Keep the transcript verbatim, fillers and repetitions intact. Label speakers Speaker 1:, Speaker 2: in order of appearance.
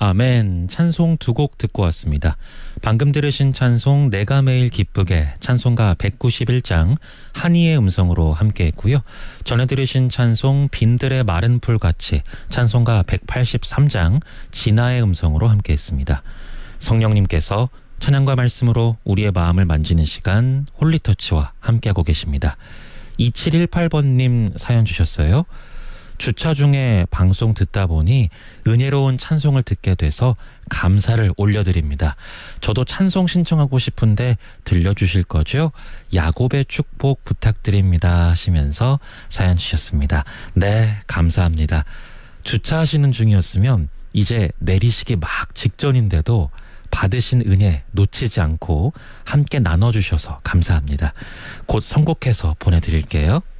Speaker 1: 아멘. 찬송 두 곡 듣고 왔습니다. 방금 들으신 찬송 내가 매일 기쁘게 찬송가 백구십일 장 한이의 음성으로 함께 했고요. 전에 들으신 찬송 빈들의 마른 풀같이 찬송가 백팔십삼 장 진아의 음성으로 함께 했습니다. 성령님께서 찬양과 말씀으로 우리의 마음을 만지는 시간 홀리터치와 함께하고 계십니다. 이칠일팔 번님 사연 주셨어요. 주차 중에 방송 듣다 보니 은혜로운 찬송을 듣게 돼서 감사를 올려드립니다. 저도 찬송 신청하고 싶은데 들려주실 거죠? 야곱의 축복 부탁드립니다 하시면서 사연 주셨습니다. 네, 감사합니다. 주차하시는 중이었으면 이제 내리시기 막 직전인데도 받으신 은혜 놓치지 않고 함께 나눠주셔서 감사합니다. 곧 선곡해서 보내드릴게요.